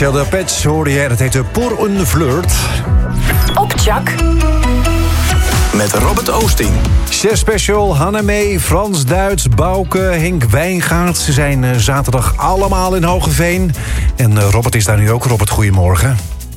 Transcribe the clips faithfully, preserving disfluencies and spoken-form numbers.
Rachel de Pets hoorde je, dat heette Pour een Flirt. Op Chak. Met Robert Oosting. Chef Special, Hanne Mee, Frans Duits, Bouke, Henk Wijngaard. Ze zijn uh, zaterdag allemaal in Hoogeveen. En uh, Robert is daar nu ook. Robert, goedemorgen.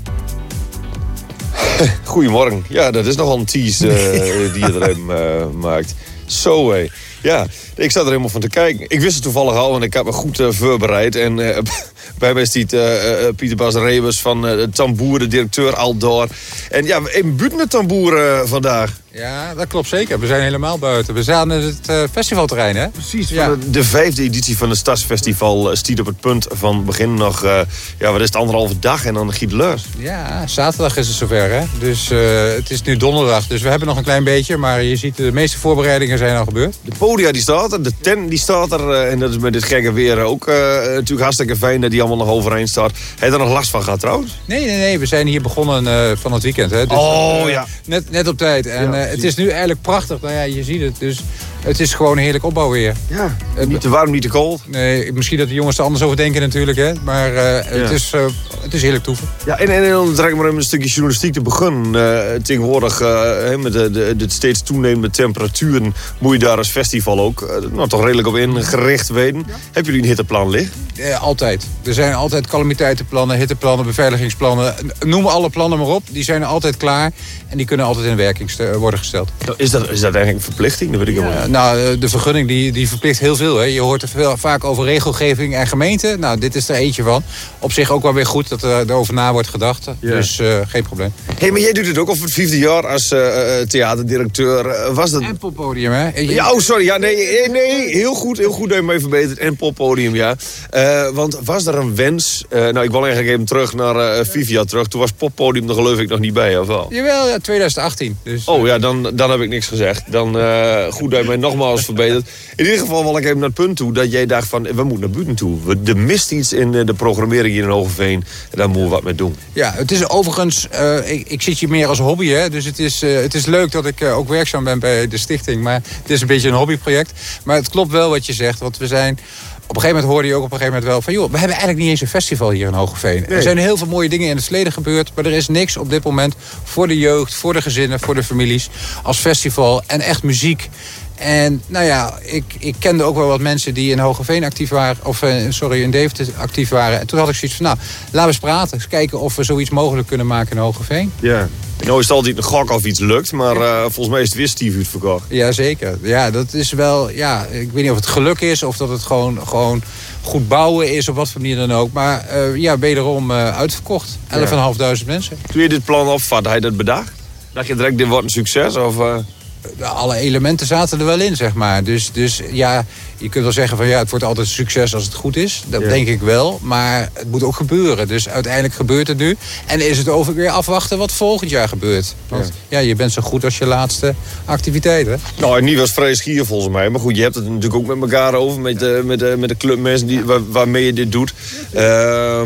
Goedemorgen. Ja, dat is nogal een tease uh, die je erin uh, maakt. Zo, hé. Ja, ik zat er helemaal van te kijken. Ik wist het toevallig al, want ik heb me goed uh, voorbereid. En uh, bij mij stiet uh, uh, Pieter Bas Rebus van uh, Tamboer, de directeur Aldoor. En ja, even buiten het tamboer uh, vandaag. Ja, dat klopt zeker. We zijn helemaal buiten. We staan in het uh, festivalterrein, hè? Precies. Ja. Van de, de vijfde editie van het Stadsfestival uh, stiet op het punt van begin nog... Uh, ja, wat is het, anderhalve dag en dan giet leus. Ja, zaterdag is het zover, hè? Dus uh, het is nu donderdag, dus we hebben nog een klein beetje. Maar je ziet, de meeste voorbereidingen zijn al gebeurd. De podia die staat er, de tent die staat er. Uh, en dat is met dit gekke weer ook uh, natuurlijk hartstikke fijn dat die allemaal nog overeind staat. Heb je er nog last van gehad trouwens? Nee, nee, nee. We zijn hier begonnen uh, van het weekend, hè? Dus, oh, uh, ja. Net, net op tijd. En Ja, uh, het is nu eigenlijk prachtig. Nou ja, je ziet het. Dus het is gewoon een heerlijk opbouwweer. Ja, niet te warm, niet te koud. Nee, misschien dat de jongens er anders over denken natuurlijk, hè. Maar uh, ja. het, is, uh, het is heerlijk toeven. Ja, en, en, en dan trek ik maar even een stukje journalistiek te beginnen. Uh, tegenwoordig, uh, met de, de, de steeds toenemende temperaturen, moet je daar als festival ook uh, nou, toch redelijk op ingericht weten. Ja. Hebben jullie een hitteplan liggen? Uh, altijd. Er zijn altijd calamiteitenplannen, hitteplannen, beveiligingsplannen. Noem alle plannen maar op. Die zijn altijd klaar. En die kunnen altijd in werking st- worden gesteld. Is dat, is dat eigenlijk een verplichting? Dat weet ik helemaal uh, niet. Nou, de vergunning die, die verplicht heel veel. Hè. Je hoort er veel, vaak over regelgeving en gemeente. Nou, dit is er eentje van. Op zich ook wel weer goed dat er erover na wordt gedacht. Ja. Dus uh, geen probleem. Hé, hey, maar jij doet het ook al voor het vijfde jaar als uh, theaterdirecteur. Uh, was dat... En poppodium, hè? Je... Ja, oh, sorry. Ja, nee, nee, heel goed. Heel goed dat je me even verbeterd. En poppodium, ja. Uh, want was er een wens... Uh, nou, ik wil eigenlijk even terug naar uh, vijf jaar terug. Toen was poppodium er geloof ik nog niet bij, of wel? Jawel, ja, twintig achttien. Dus, oh ja, dan, dan heb ik niks gezegd. Dan uh, goed dat je mij nogmaals verbeterd. In ieder geval wil ik even naar het punt toe dat jij dacht van... we moeten naar buiten toe. Er mist iets in de programmering hier in Hoogeveen. En daar moeten we wat mee doen. Ja, het is overigens... Uh, ik, ik zit hier meer als hobby, hè. Dus het is, uh, het is leuk dat ik uh, ook werkzaam ben bij de stichting. Maar het is een beetje een hobbyproject. Maar het klopt wel wat je zegt. Want we zijn... Op een gegeven moment hoorde je ook op een gegeven moment wel van... joh, we hebben eigenlijk niet eens een festival hier in Hoogeveen. Nee. Er zijn heel veel mooie dingen in het verleden gebeurd... maar er is niks op dit moment voor de jeugd, voor de gezinnen, voor de families... als festival en echt muziek. En nou ja, ik, ik kende ook wel wat mensen die in Hoogeveen actief waren... of uh, sorry, in Deventer actief waren. En toen had ik zoiets van, nou, laten we eens praten. Eens kijken of we zoiets mogelijk kunnen maken in Hoogeveen. Ja. Nou is het altijd een gok of iets lukt, maar uh, volgens mij is het weer stief uitverkocht. Jazeker. Ja, dat is wel, ja, ik weet niet of het geluk is of dat het gewoon, gewoon goed bouwen is, op wat voor manier dan ook. Maar uh, ja, wederom uh, uitverkocht. elfduizend vijfhonderd mensen. Toen je dit plan opvat, had je dat bedacht? Dacht je direct, dit wordt een succes? Of, uh... Alle elementen zaten er wel in, zeg maar. Dus, dus ja, je kunt wel zeggen van ja, het wordt altijd een succes als het goed is. Dat ja. denk ik wel. Maar het moet ook gebeuren. Dus uiteindelijk gebeurt het nu. En is het over weer afwachten wat volgend jaar gebeurt. Want ja, ja je bent zo goed als je laatste activiteit, hè? Nou, en niet was vrij schier volgens mij. Maar goed, je hebt het natuurlijk ook met elkaar over. Met de, met de, met de clubmensen die, waar, waarmee je dit doet. Uh,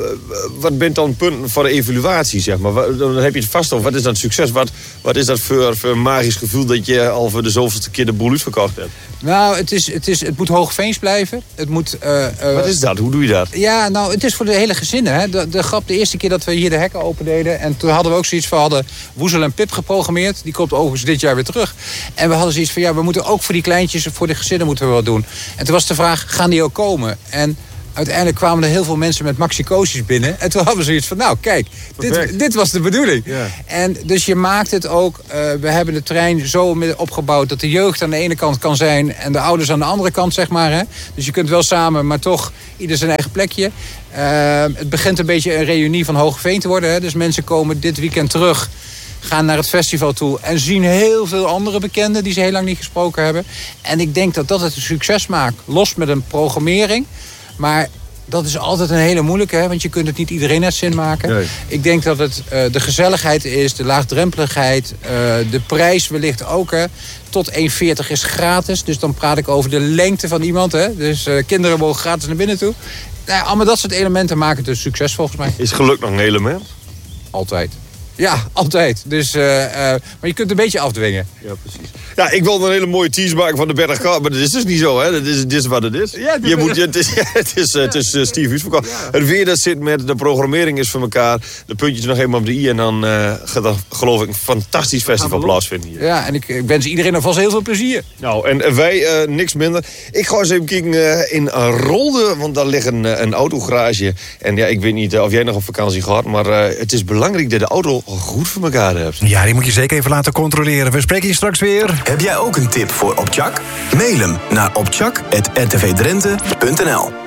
wat bent dan punten voor de evaluatie, zeg maar? Dan heb je het vast over. Wat is dat succes? Wat, wat is dat voor, voor een magisch gevoel dat je al voor de zoveelste keer de boel uitverkocht hebt? Nou, het, is, het, is, het moet Hoogveens blijven. Het moet, uh, uh, Wat is dat? Hoe doe je dat? Ja, nou, het is voor de hele gezinnen. Hè. De, de grap, de eerste keer dat we hier de hekken opendeden... en toen hadden we ook zoiets van, we hadden Woezel en Pip geprogrammeerd. Die komt overigens dit jaar weer terug. En we hadden zoiets van, ja, we moeten ook voor die kleintjes... voor de gezinnen moeten we wat doen. En toen was de vraag, gaan die ook komen? En uiteindelijk kwamen er heel veel mensen met maxicosis binnen. En toen hadden we zoiets van, nou kijk, dit, dit was de bedoeling. Ja. En dus je maakt het ook, uh, we hebben de trein zo opgebouwd... dat de jeugd aan de ene kant kan zijn... en de ouders aan de andere kant, zeg maar. Hè? Dus je kunt wel samen, maar toch ieder zijn eigen plekje. Uh, het begint een beetje een reunie van Hoogeveen te worden. Hè? Dus mensen komen dit weekend terug... gaan naar het festival toe en zien heel veel andere bekenden... die ze heel lang niet gesproken hebben. En ik denk dat dat het een succes maakt. Los met een programmering... Maar dat is altijd een hele moeilijke, hè? Want je kunt het niet iedereen naar zin maken. Nee. Ik denk dat het uh, de gezelligheid is, de laagdrempeligheid, uh, de prijs wellicht ook. Hè? Tot één veertig is gratis, dus dan praat ik over de lengte van iemand. Hè? Dus uh, kinderen mogen gratis naar binnen toe. Nou, allemaal dat soort elementen maken het een succes volgens mij. Is geluk nog een element? Altijd. Ja, altijd. Dus, uh, uh, maar je kunt een beetje afdwingen. Ja, precies. Ja, ik wilde een hele mooie tease maken van de Bergkamp, maar dat is dus niet zo, hè? Dat is, dit is wat het is. Ja, je moet, het is, ja, het is, uh, het is uh, Steve Huisverkoop. Ja. Het weer dat zit met, de programmering is voor elkaar. De puntjes nog helemaal op de i en dan uh, gaat er, geloof ik, een fantastisch festival plaatsvinden hier. Ja, en ik, ik wens iedereen alvast heel veel plezier. Nou, en wij uh, niks minder. Ik ga eens even kijken uh, in uh, Rolde, want daar ligt een, uh, een autogarage. En ja, ik weet niet uh, of jij nog op vakantie gaat, maar uh, het is belangrijk dat de auto goed voor elkaar hebt. Ja, die moet je zeker even laten controleren. We spreken je straks weer. Heb jij ook een tip voor Opchak? Mail hem naar opchak apenstaartje r t v drenthe punt n l.